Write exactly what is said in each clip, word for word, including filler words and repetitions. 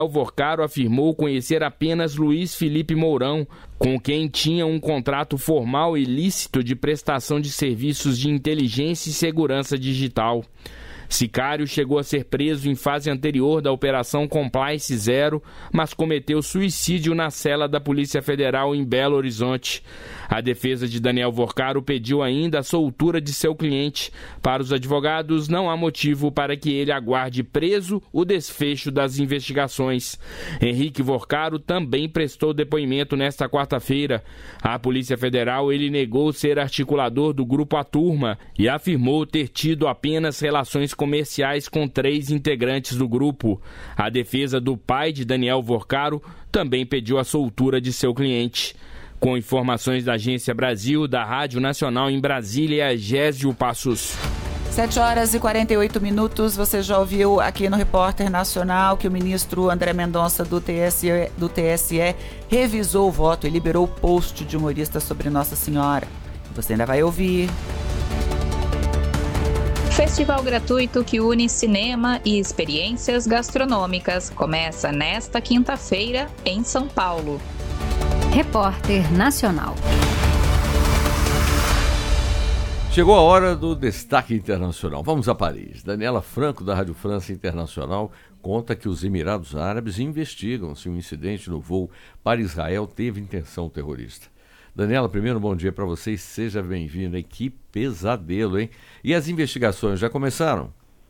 Vorcaro afirmou conhecer apenas Luiz Felipe Mourão, com quem tinha um contrato formal e lícito de prestação de serviços de inteligência e segurança digital. Sicário chegou a ser preso em fase anterior da Operação Compliance Zero, mas cometeu suicídio na cela da Polícia Federal em Belo Horizonte. A defesa de Daniel Vorcaro pediu ainda a soltura de seu cliente. Para os advogados, não há motivo para que ele aguarde preso o desfecho das investigações. Henrique Vorcaro também prestou depoimento nesta quarta-feira. À Polícia Federal, ele negou ser articulador do Grupo A Turma e afirmou ter tido apenas relações comerciais com três integrantes do grupo. A defesa do pai de Daniel Vorcaro também pediu a soltura de seu cliente. Com informações da Agência Brasil, da Rádio Nacional em Brasília, Gésio Passos. sete horas e quarenta e oito minutos, você já ouviu aqui no Repórter Nacional que o ministro André Mendonça do T S E, do T S E revisou o voto e liberou o post de humorista sobre Nossa Senhora. Você ainda vai ouvir. Festival gratuito que une cinema e experiências gastronômicas começa nesta quinta-feira em São Paulo. Repórter Nacional. Chegou a hora do destaque internacional. Vamos a Paris. Daniela Franco, da Rádio França Internacional, conta que os Emirados Árabes investigam se o incidente no voo para Israel teve intenção terrorista. Daniela, primeiro, bom dia para vocês, seja bem-vinda. Que pesadelo, hein? E as investigações já começaram?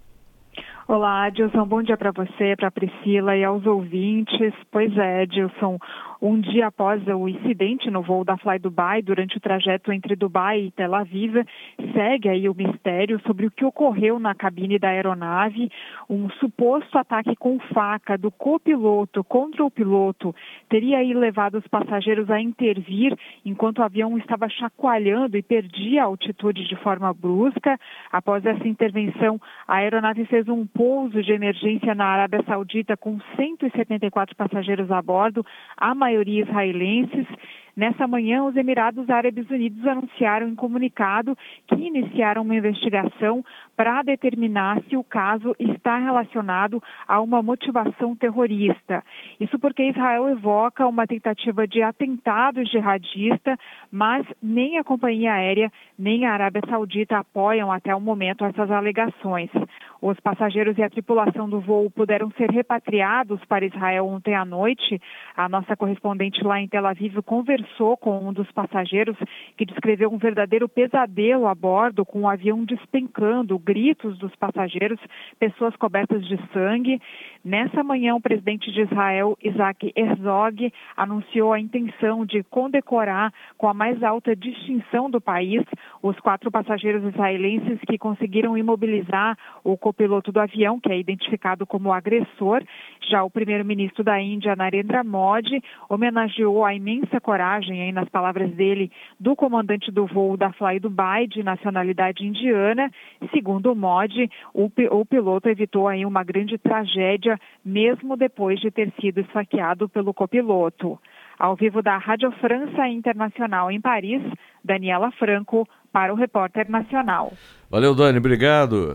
Olá, Edilson, bom dia para você, para a Priscila e aos ouvintes. Pois é, Edilson, um dia após o incidente no voo da Fly Dubai, durante o trajeto entre Dubai e Tel Aviv, segue aí o mistério sobre o que ocorreu na cabine da aeronave. Um suposto ataque com faca do copiloto contra o piloto teria aí levado os passageiros a intervir enquanto o avião estava chacoalhando e perdia a altitude de forma brusca. Após essa intervenção, a aeronave fez um pouso de emergência na Arábia Saudita com cento e setenta e quatro passageiros a bordo, a maioria israelenses. Nessa manhã, os Emirados Árabes Unidos anunciaram em comunicado que iniciaram uma investigação para determinar se o caso está relacionado a uma motivação terrorista. Isso porque Israel evoca uma tentativa de atentado jihadista, mas nem a companhia aérea nem a Arábia Saudita apoiam até o momento essas alegações. Os passageiros e a tripulação do voo puderam ser repatriados para Israel ontem à noite. A nossa correspondente lá em Tel Aviv conversou com um dos passageiros que descreveu um verdadeiro pesadelo a bordo, com o avião despencando, gritos dos passageiros, pessoas cobertas de sangue. Nessa manhã, o presidente de Israel, Isaac Herzog, anunciou a intenção de condecorar com a mais alta distinção do país os quatro passageiros israelenses que conseguiram imobilizar o copiloto do avião, que é identificado como agressor. Já o primeiro-ministro da Índia, Narendra Modi, homenageou a imensa coragem, aí, nas palavras dele, do comandante do voo da Fly Dubai, de nacionalidade indiana. Segundo Modi, o, o piloto evitou aí uma grande tragédia, mesmo depois de ter sido esfaqueado pelo copiloto. Ao vivo da Rádio França Internacional em Paris, Daniela Franco, para o Repórter Nacional. Valeu, Dani, obrigado.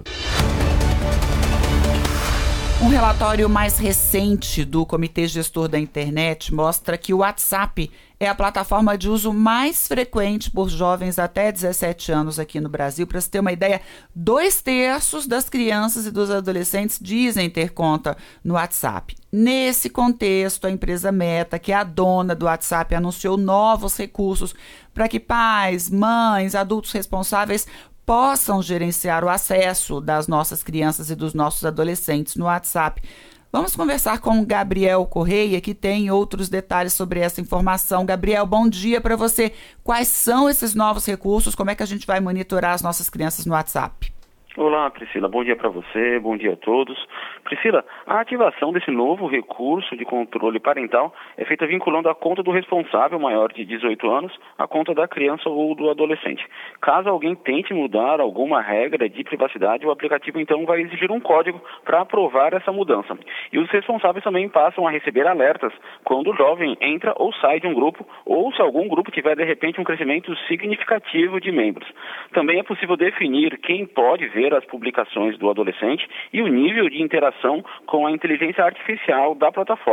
Um relatório mais recente do Comitê Gestor da Internet mostra que o WhatsApp é a plataforma de uso mais frequente por jovens até dezessete anos aqui no Brasil. Para você ter uma ideia, dois terços das crianças e dos adolescentes dizem ter conta no WhatsApp. Nesse contexto, a empresa Meta, que é a dona do WhatsApp, anunciou novos recursos para que pais, mães, adultos responsáveis possam gerenciar o acesso das nossas crianças e dos nossos adolescentes no WhatsApp. Vamos conversar com o Gabriel Correia, que tem outros detalhes sobre essa informação. Gabriel, bom dia para você. Quais são esses novos recursos? Como é que a gente vai monitorar as nossas crianças no WhatsApp? Olá, Priscila. Bom dia para você, bom dia a todos. Priscila, a ativação desse novo recurso de controle parental é feita vinculando a conta do responsável maior de dezoito anos à conta da criança ou do adolescente. Caso alguém tente mudar alguma regra de privacidade, o aplicativo então vai exigir um código para aprovar essa mudança. E os responsáveis também passam a receber alertas quando o jovem entra ou sai de um grupo, ou se algum grupo tiver de repente um crescimento significativo de membros. Também é possível definir quem pode ver as publicações do adolescente e o nível de interação com a inteligência artificial da plataforma.